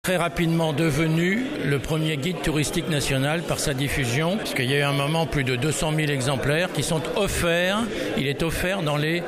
Très rapidement devenu le premier guide touristique national par sa diffusion, parce qu'il y a eu un moment plus de 200 000 exemplaires qui sont offerts. Il est offert dans les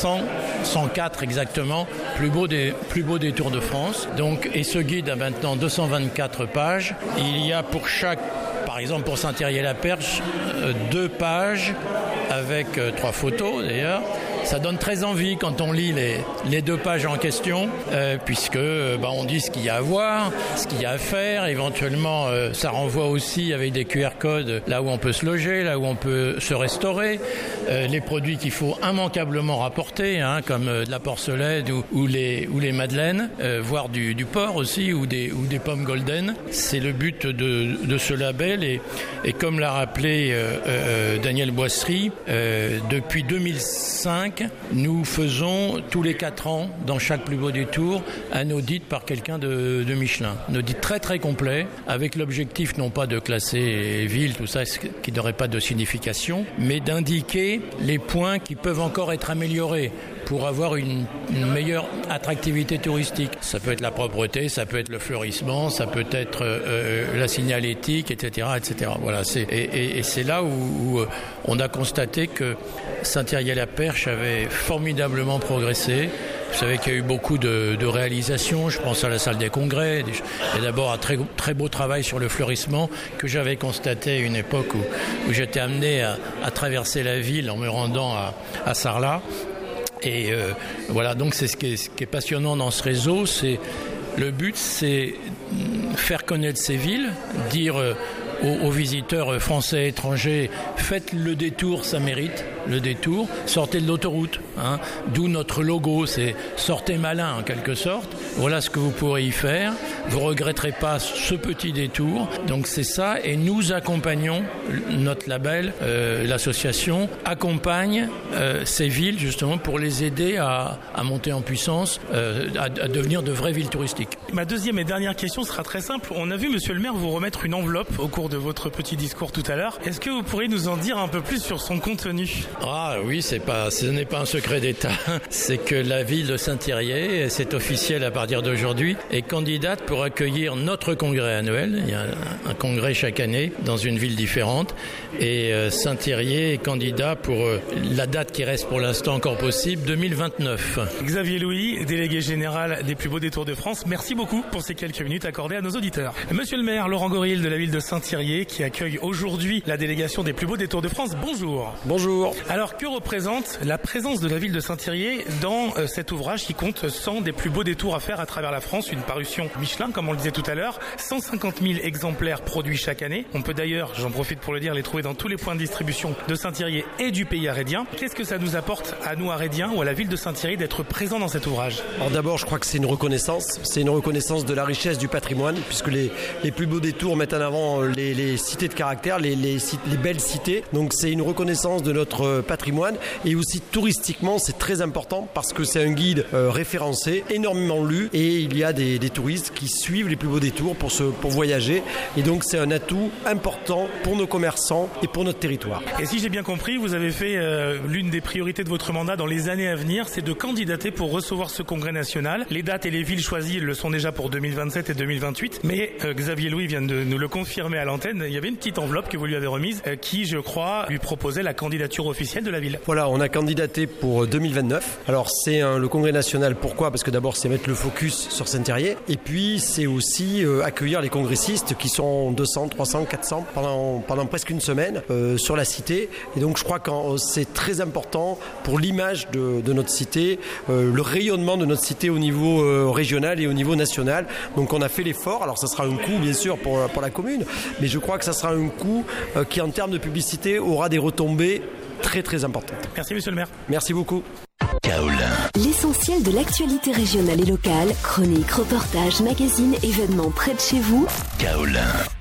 104 exactement plus beaux des Tours de France. Donc, et ce guide a maintenant 224 pages. Il y a pour chaque, par exemple pour Saint-Thierry-la-Perche, 2 pages avec 3 photos d'ailleurs. Ça donne très envie quand on lit les 2 pages en question, puisque on dit ce qu'il y a à voir, ce qu'il y a à faire. Éventuellement, ça renvoie aussi avec des QR codes là où on peut se loger, là où on peut se restaurer, les produits qu'il faut immanquablement rapporter, comme de la porcelaine ou les madeleines, voire du porc aussi ou des pommes golden. C'est le but de ce label et comme l'a rappelé Daniel Boisserie, depuis 2005. Nous faisons tous les 4 ans, dans chaque plus beau des tours, un audit par quelqu'un de Michelin. Un audit très très complet, avec l'objectif non pas de classer les villes, tout ça, qui n'aurait pas de signification, mais d'indiquer les points qui peuvent encore être améliorés pour avoir une meilleure attractivité touristique. Ça peut être la propreté, ça peut être le fleurissement, ça peut être la signalétique, etc., etc. Voilà, et c'est là où on a constaté que Saint-Thierry-la-Perche avait formidablement progressé. Vous savez qu'il y a eu beaucoup de réalisations. Je pense à la salle des congrès. Et d'abord un très, très beau travail sur le fleurissement que j'avais constaté à une époque où j'étais amené à traverser la ville en me rendant à Sarlat. Et voilà, donc c'est ce qui est passionnant dans ce réseau. Le but, c'est faire connaître ces villes, dire aux visiteurs français et étrangers, faites le détour, ça mérite le détour, sortez de l'autoroute, d'où notre logo, c'est sortez malin en quelque sorte, voilà ce que vous pourrez y faire, vous regretterez pas ce petit détour, donc c'est ça, et nous accompagnons, notre label, l'association accompagne ces villes justement pour les aider à monter en puissance, à devenir de vraies villes touristiques. Ma deuxième et dernière question sera très simple, on a vu monsieur le maire vous remettre une enveloppe au cours de votre petit discours tout à l'heure. Est-ce que vous pourriez nous en dire un peu plus sur son contenu ? Ah oui, ce n'est pas un secret d'État. C'est que la ville de Saint-Thierry, c'est officiel à partir d'aujourd'hui, est candidate pour accueillir notre congrès annuel. Il y a un congrès chaque année dans une ville différente. Et Saint-Thierry est candidat pour la date qui reste pour l'instant encore possible, 2029. Xavier Louis, délégué général des plus beaux des Tours de France, merci beaucoup pour ces quelques minutes accordées à nos auditeurs. Monsieur le maire, Laurent Goril de la ville de Saint-Thierry, qui accueille aujourd'hui la délégation des plus beaux des Tours de France. Bonjour. Bonjour. Alors, que représente la présence de la ville de Saint-Thierry dans cet ouvrage qui compte 100 des plus beaux détours à faire à travers la France, une parution Michelin, comme on le disait tout à l'heure, 150 000 exemplaires produits chaque année. On peut d'ailleurs, j'en profite pour le dire, les trouver dans tous les points de distribution de Saint-Thierry et du pays arédien. Qu'est-ce que ça nous apporte à nous arédiens ou à la ville de Saint-Thierry d'être présents dans cet ouvrage ? Alors d'abord, je crois que c'est une reconnaissance. C'est une reconnaissance de la richesse du patrimoine, puisque les plus beaux détours mettent en avant les cités de caractère, les belles cités. Donc c'est une reconnaissance de notre patrimoine et aussi touristiquement c'est très important parce que c'est un guide référencé, énormément lu et il y a des touristes qui suivent les plus beaux détours pour voyager et donc c'est un atout important pour nos commerçants et pour notre territoire. Et si j'ai bien compris, vous avez fait l'une des priorités de votre mandat dans les années à venir, c'est de candidater pour recevoir ce congrès national. Les dates et les villes choisies le sont déjà pour 2027 et 2028, mais Xavier Louis vient de nous le confirmer à l'antenne, il y avait une petite enveloppe que vous lui avez remise qui, je crois, lui proposait la candidature officielle de la ville. Voilà, on a candidaté pour 2029. Alors c'est le congrès national, pourquoi ? Parce que d'abord c'est mettre le focus sur Saint-Thierry et puis c'est aussi accueillir les congressistes qui sont 200, 300, 400 pendant presque une semaine sur la cité et donc je crois que c'est très important pour l'image de notre cité, le rayonnement de notre cité au niveau régional et au niveau national. Donc on a fait l'effort, alors ça sera un coût bien sûr pour la commune, mais je crois que ça sera un coût qui en termes de publicité aura des retombées très très importantes. Merci monsieur le maire. Merci beaucoup. Kaolin. L'essentiel de l'actualité régionale et locale, chroniques, reportages, magazines, événements près de chez vous. Kaolin.